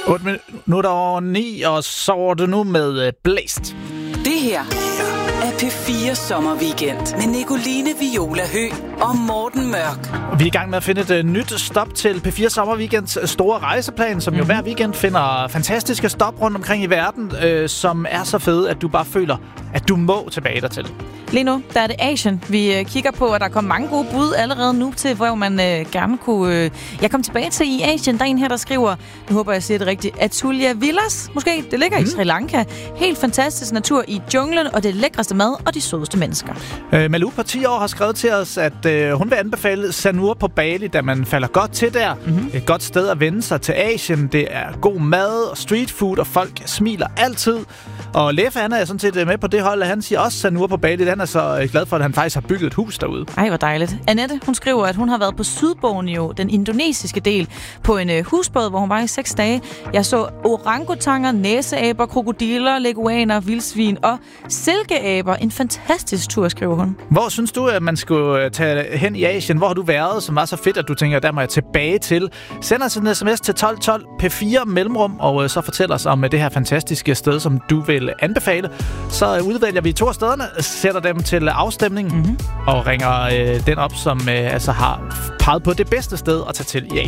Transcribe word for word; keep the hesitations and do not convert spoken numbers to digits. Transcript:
otte minutter over ni, og så er det nu med Blæst. Det her er P fire Sommerweekend med Nicoline Viola Høgh og Morten Mørk. Vi er i gang med at finde et uh, nyt stop til P fire Sommerweekends store rejseplan, som mm-hmm. jo hver weekend finder fantastiske stop rundt omkring i verden, øh, som er så fede, at du bare føler, at du må tilbage dertil. Lige nu, der er det Asien. Vi øh, kigger på, at der kommer mange gode bud allerede nu til, hvor man øh, gerne kunne... Øh, jeg kom tilbage til i Asien. Der er en her, der skriver, nu håber jeg siger det rigtigt, Atulia Villas, måske. Det ligger mm. i Sri Lanka. Helt fantastisk natur i junglen, og det lækreste mad og de sødeste mennesker. Øh, Malou på ti år har skrevet til os, at øh, hun vil anbefale Sanur på Bali, da man falder godt til der. Mm-hmm. Et godt sted at vende sig til Asien. Det er god mad og street food, og folk smiler altid. Og Leffe, han er sådan set med på det hold, han siger også Sanur på Bali. Han er så glad for, at han faktisk har bygget et hus derude. Ej, hvor dejligt. Annette, hun skriver, at hun har været på Sydborneo, den indonesiske del, på en uh, husbåd, hvor hun var i seks dage. Jeg så orangutanger, næseaber, krokodiller, leguaner, vildsvin og silkeaber. En fantastisk tur, skriver hun. Hvor synes du, at man skulle tage hen i Asien? Hvor har du været, som var så fedt, at du tænker, der må jeg tilbage til? Send os en sms til tolv tolv P fire mellemrum, og uh, så fortæl os om uh, det her fantastiske sted, som du vil anbefale. Så uh, udvælger vi to af stederne, sætter dem til afstemning mm-hmm. og ringer øh, den op, som øh, altså har peget på det bedste sted at tage til i Asien.